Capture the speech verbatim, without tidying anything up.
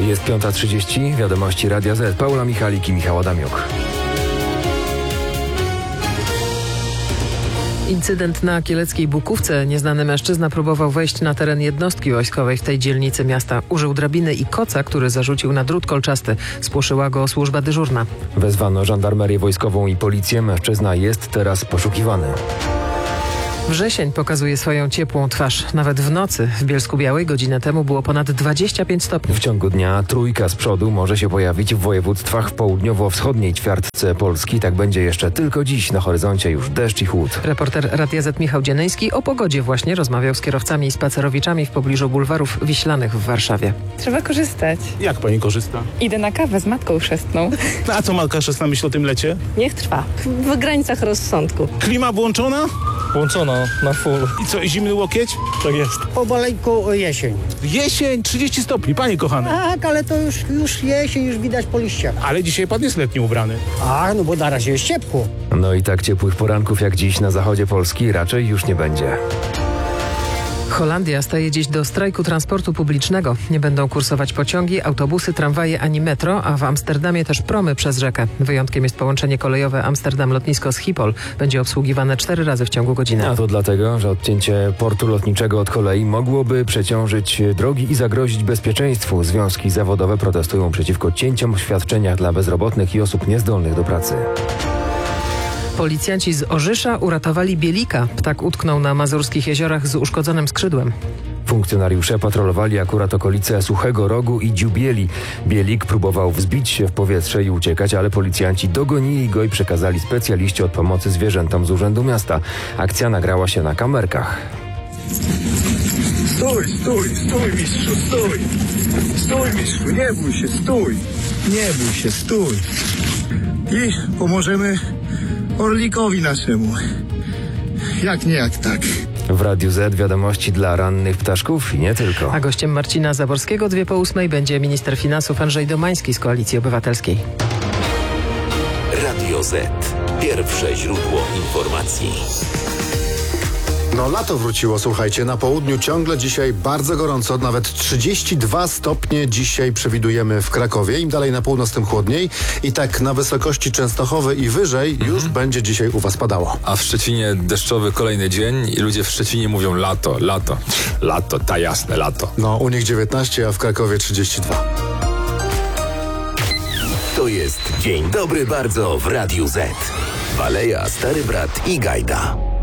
Jest piąta trzydzieści, wiadomości Radia Z. Paula Michalik i Michał Adamiuk. Incydent na kieleckiej Bukówce. Nieznany mężczyzna próbował wejść na teren jednostki wojskowej w tej dzielnicy miasta. Użył drabiny i koca, który zarzucił na drut kolczasty. Spłoszyła go służba dyżurna. Wezwano żandarmerię wojskową i policję. Mężczyzna jest teraz poszukiwany. Wrzesień pokazuje swoją ciepłą twarz. Nawet w nocy w Bielsku-Białej godzinę temu było ponad dwadzieścia pięć stopni. W ciągu dnia trójka z przodu może się pojawić w województwach w południowo-wschodniej ćwiartce Polski. Tak będzie jeszcze tylko dziś. Na horyzoncie już deszcz i chłód. Reporter Radia Z Michał Dzienyński o pogodzie właśnie rozmawiał z kierowcami i spacerowiczami w pobliżu bulwarów Wiślanych w Warszawie. Trzeba korzystać. Jak pani korzysta? Idę na kawę z matką chrzestną. A co matka chrzestna myśli o tym lecie? Niech trwa. W granicach rozsądku. Klima włączona? Włączona na full. I co, zimny łokieć? Tak jest. Pomaleńku jesień. Jesień, trzydzieści stopni, panie kochany. Tak, ale to już, już jesień, już widać po liściach. Ale dzisiaj pan jest letnio ubrany. A, no bo na razie jest ciepło. No i tak ciepłych poranków jak dziś na zachodzie Polski raczej już nie będzie. Holandia staje dziś do strajku transportu publicznego. Nie będą kursować pociągi, autobusy, tramwaje ani metro, a w Amsterdamie też promy przez rzekę. Wyjątkiem jest połączenie kolejowe Amsterdam-lotnisko Schiphol. Będzie obsługiwane cztery razy w ciągu godziny. A to dlatego, że odcięcie portu lotniczego od kolei mogłoby przeciążyć drogi i zagrozić bezpieczeństwu. Związki zawodowe protestują przeciwko cięciom w świadczeniach dla bezrobotnych i osób niezdolnych do pracy. Policjanci z Orzysza uratowali bielika. Ptak utknął na mazurskich jeziorach z uszkodzonym skrzydłem. Funkcjonariusze patrolowali akurat okolice Suchego Rogu i Dziubieli. Bielik próbował wzbić się w powietrze i uciekać, ale policjanci dogonili go i przekazali specjaliści od pomocy zwierzętom z Urzędu Miasta. Akcja nagrała się na kamerkach. Stój, stój, stój, mistrzu, stój! Stój, mistrzu, nie bój się, stój! Nie bój się, stój! I pomożemy orlikowi naszemu. Jak nie, jak tak. W Radiu Z wiadomości dla rannych ptaszków i nie tylko. A gościem Marcina Zaborskiego dwie po ósmej będzie minister finansów Andrzej Domański z Koalicji Obywatelskiej. Radio Z. Pierwsze źródło informacji. No lato wróciło, słuchajcie, na południu ciągle dzisiaj bardzo gorąco, nawet trzydzieści dwa stopnie dzisiaj przewidujemy w Krakowie, im dalej na północ tym chłodniej i tak na wysokości Częstochowy i wyżej mhm. już będzie dzisiaj u was padało. A w Szczecinie deszczowy kolejny dzień i ludzie w Szczecinie mówią lato, lato, lato, ta jasne lato. No u nich dziewiętnaście, a w Krakowie trzydzieści dwa. To jest Dzień Dobry Bardzo w Radiu Z. Baleja, Stary Brat i Gajda.